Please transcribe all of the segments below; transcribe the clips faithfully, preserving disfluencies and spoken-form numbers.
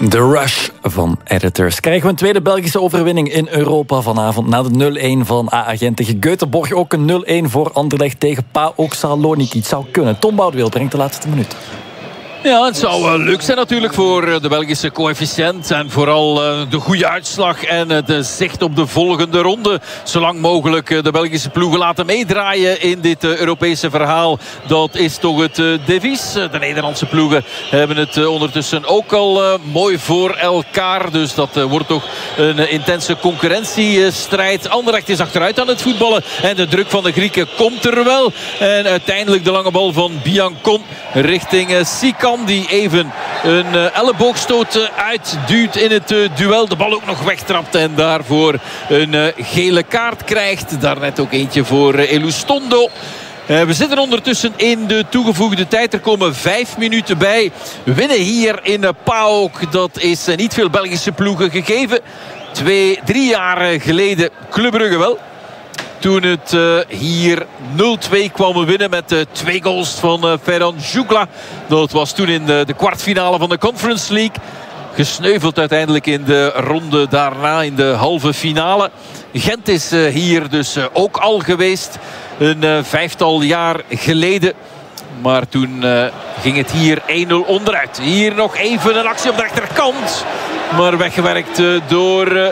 De Rush van Editors. Krijgen we een tweede Belgische overwinning in Europa vanavond na de nul een van A A Gent tegen Göteborg. Ook een nul een voor Anderlecht tegen PAOK Saloniki. Het zou kunnen. Tom Boudewil brengt de laatste minuut. Ja, het zou uh, leuk zijn natuurlijk voor de Belgische coëfficiënt. En vooral uh, de goede uitslag en uh, de zicht op de volgende ronde. Zolang mogelijk uh, de Belgische ploegen laten meedraaien in dit uh, Europese verhaal. Dat is toch het uh, devies. Uh, de Nederlandse ploegen hebben het uh, ondertussen ook al uh, mooi voor elkaar. Dus dat uh, wordt toch een uh, intense concurrentiestrijd. Anderlecht is achteruit aan het voetballen. En de druk van de Grieken komt er wel. En uiteindelijk de lange bal van Biancon richting uh, Sikan. Die even een uh, elleboogstoot uh, uitduwt in het uh, duel. De bal ook nog wegtrapt en daarvoor een uh, gele kaart krijgt. Daarnet ook eentje voor uh, Elustondo. Uh, we zitten ondertussen in de toegevoegde tijd. Er komen vijf minuten bij. We winnen hier in uh, PAOK. Dat is uh, niet veel Belgische ploegen gegeven. Twee, drie jaar geleden Club Brugge wel. Toen het uh, hier nul twee kwam winnen met uh, twee goals van uh, Ferran Jugla. Dat was toen in de, de kwartfinale van de Conference League. Gesneuveld uiteindelijk in de ronde daarna in de halve finale. Gent is uh, hier dus uh, ook al geweest. Een uh, vijftal jaar geleden. Maar toen uh, ging het hier één nul onderuit. Hier nog even een actie op de rechterkant. Maar weggewerkt uh, door uh,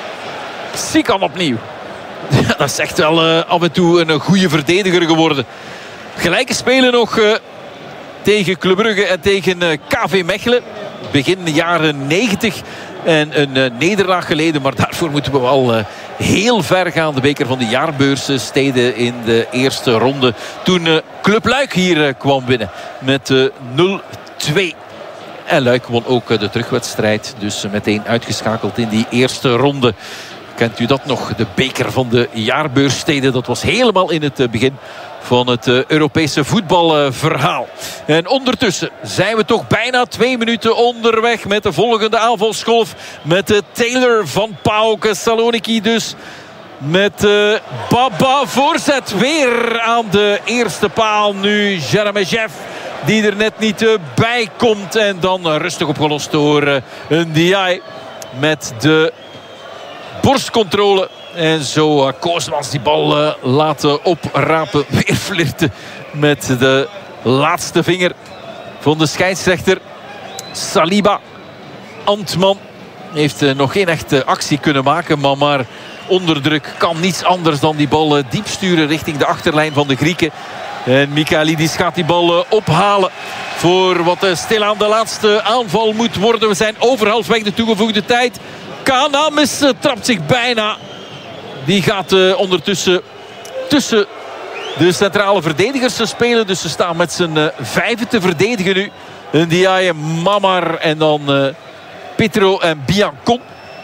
Sikan opnieuw. Ja, dat is echt wel uh, af en toe een goede verdediger geworden. Gelijke spelen nog uh, tegen Club Brugge en tegen uh, K V Mechelen. Begin jaren negentig. En een uh, nederlaag geleden. Maar daarvoor moeten we wel uh, heel ver gaan. De beker van de jaarbeurs uh, steden in de eerste ronde. Toen uh, Club Luik hier uh, kwam winnen. Met uh, nul twee. En Luik won ook uh, de terugwedstrijd. Dus uh, meteen uitgeschakeld in die eerste ronde. Kent u dat nog? De beker van de jaarbeurssteden. Dat was helemaal in het begin van het Europese voetbalverhaal. En ondertussen zijn we toch bijna twee minuten onderweg met de volgende aanvalsgolf. Met de Taylor van PAOK Saloniki dus. Met uh, Baba voorzet weer aan de eerste paal. Nu Jeremejeff die er net niet uh, bij komt. En dan uh, rustig opgelost door uh, Ndiaye met de borstcontrole. En zo uh, Koosmans die bal uh, laten oprapen. Weer flirten met de laatste vinger van de scheidsrechter. Saliba. Antman heeft uh, nog geen echte actie kunnen maken. Maar, maar onder druk kan niets anders dan die bal uh, diep sturen richting de achterlijn van de Grieken. En Michailidis gaat die bal uh, ophalen. Voor wat uh, stilaan de laatste aanval moet worden. We zijn over halfweg de toegevoegde tijd. Kanamis uh, trapt zich bijna. Die gaat uh, ondertussen tussen de centrale verdedigers te spelen. Dus ze staan met z'n uh, vijven te verdedigen nu. Ndiaye, Mamar en dan uh, Petro en Biancon.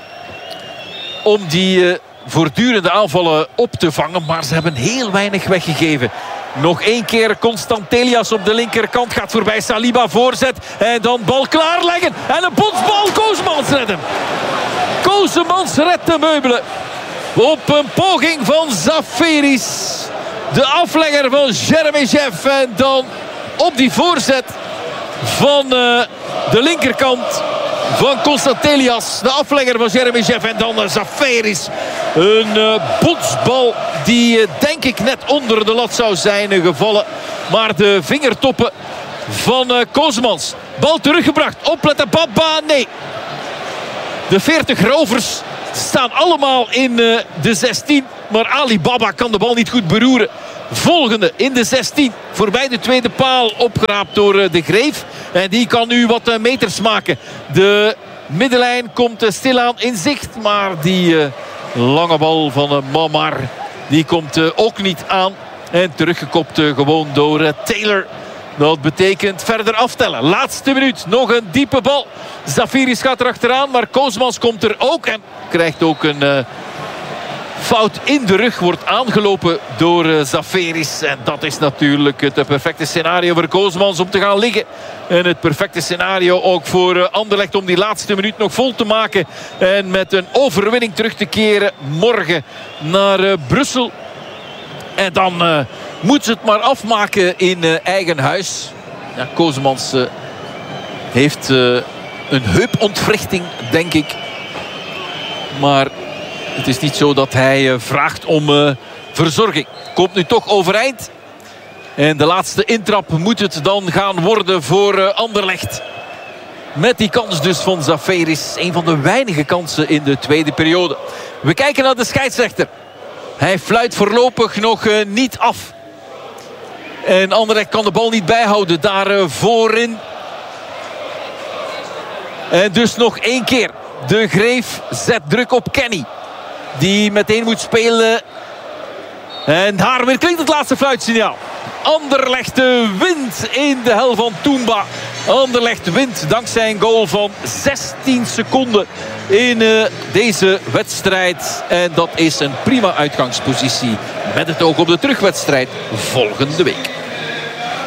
Om die uh, voortdurende aanvallen op te vangen. Maar ze hebben heel weinig weggegeven. Nog één keer Constantelias op de linkerkant. Gaat voorbij Saliba, voorzet. En dan bal klaarleggen. En een botsbal. Koosmans redt hem. Koosmans redt de meubelen. Op een poging van Zaferis. De aflegger van Jeremejeff. En dan op die voorzet van uh, de linkerkant van Constantelias. De aflegger van Jeremejeff. En dan uh, Zaferis. Een uh, botsbal die uh, denk ik net onder de lat zou zijn uh, gevallen. Maar de vingertoppen van uh, Koosmans. Bal teruggebracht. Opletten. Baba. Nee. De veertig rovers staan allemaal in uh, de zestien. Maar Ali Baba kan de bal niet goed beroeren. Volgende in de zestien. Voorbij de tweede paal. Opgeraapt door uh, de Greef. En die kan nu wat uh, meters maken. De middenlijn komt uh, stilaan in zicht. Maar die uh, lange bal van uh, Mamar. Die komt uh, ook niet aan. En teruggekopt uh, gewoon door uh, Taylor. Dat betekent verder aftellen. Laatste minuut. Nog een diepe bal. Zafiris gaat erachteraan. Maar Koosmans komt er ook. En krijgt ook een uh, fout in de rug. Wordt aangelopen door uh, Zafiris. En dat is natuurlijk het perfecte scenario voor Koosmans om te gaan liggen. En het perfecte scenario ook voor uh, Anderlecht om die laatste minuut nog vol te maken. En met een overwinning terug te keren morgen naar uh, Brussel. En dan uh, moet ze het maar afmaken in uh, eigen huis. Ja, Koosmans uh, heeft uh, een heupontwrichting, denk ik. Maar het is niet zo dat hij uh, vraagt om uh, verzorging. Komt nu toch overeind. En de laatste intrap moet het dan gaan worden voor uh, Anderlecht. Met die kans dus van Zaferis. Een van de weinige kansen in de tweede periode. We kijken naar de scheidsrechter. Hij fluit voorlopig nog uh, niet af. En Anderlecht kan de bal niet bijhouden. Daar uh, voorin. En dus nog één keer. De Greef zet druk op Kenny. Die meteen moet spelen. En daar weer klinkt het laatste fluitsignaal. Anderlecht wint in de hel van Toumba. Anderlecht wint dankzij een goal van zestien seconden in uh, deze wedstrijd. En dat is een prima uitgangspositie met het oog op de terugwedstrijd volgende week.